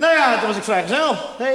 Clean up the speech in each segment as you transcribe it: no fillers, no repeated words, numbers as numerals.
Nou ja, toen was ik vrijgezel.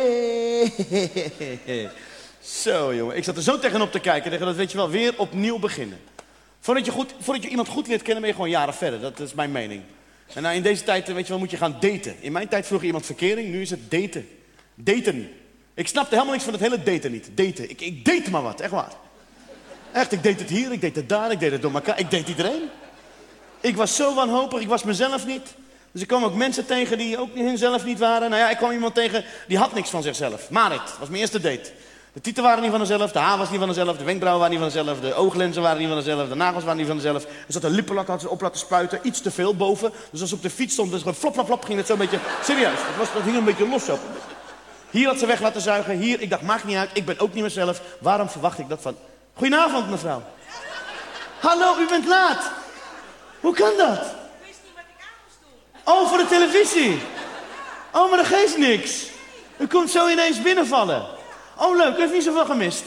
Hey. Zo, jongen. Ik zat er zo tegenop te kijken. Dat weet je wel, weer opnieuw beginnen. Voordat je iemand goed leert kennen, ben je gewoon jaren verder. Dat is mijn mening. En nou, in deze tijd, weet je wel, moet je gaan daten. In mijn tijd vroeg je iemand verkering, nu is het daten. Daten. Ik snapte helemaal niks van het hele daten niet. Daten. Ik date maar wat, echt waar. Echt, ik deed het hier, ik deed het daar, ik deed het door elkaar. Ik deed iedereen. Ik was zo wanhopig, ik was mezelf niet. Dus ik kwam ook mensen tegen die ook hunzelf niet waren. Nou ja, ik kwam iemand tegen, die had niks van zichzelf. Marit, dat was mijn eerste date. De tieten waren niet van dezelf, de haar was niet van dezelf, de wenkbrauwen waren niet van dezelf, de ooglenzen waren niet van dezelf, de nagels waren niet van dezelf. Er zat een lippenlak, had ze op laten spuiten, iets te veel boven. Dus als ze op de fiets stond, dus gewoon flop, flop, flop, ging het zo een beetje, serieus, dat hing een beetje los op. Hier had ze weg laten zuigen, hier, ik dacht, maakt niet uit, ik ben ook niet mezelf. Waarom verwacht ik dat van... Goedenavond, mevrouw. Hallo, u bent laat. Hoe kan dat? Ik wist niet wat ik aan moest doen. Oh, voor de televisie. Oh, maar dat geeft niks. U komt zo ineens binnenvallen. Oh, leuk, u heeft niet zoveel gemist.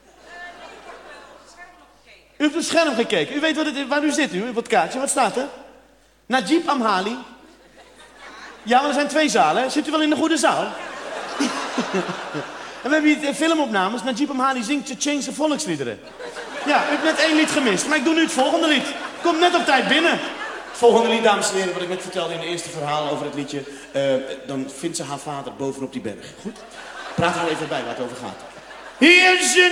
U heeft op het scherm gekeken. U weet wat het is, waar u zit, u op het kaartje. Wat staat er? Najib Amhali. Ja, maar er zijn 2 zalen, hè? Zit u wel in de goede zaal? En we hebben hier filmopnames. Najib Amhali zingt Tsjetsjeense volksliederen. Ja, u hebt net 1 lied gemist. Maar ik doe nu het volgende lied. Komt net op tijd binnen. Het volgende lied, dames en heren, wat ik net vertelde in het eerste verhaal over het liedje. Dan vindt ze haar vader bovenop die berg. Goed? Praat er even bij waar het over gaat. Hier zit